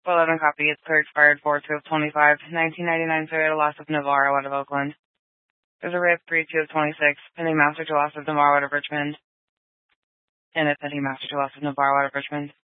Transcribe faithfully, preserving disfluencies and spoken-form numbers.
eleven copy. It's clear expired four two of twenty-five. nineteen ninety-nine Toyota Loss of Navarro out of Oakland. There's a rip three two of twenty-six. Pending master to Loss of Navarro out of Richmond. And a pending master to Loss of Navarro out of Richmond.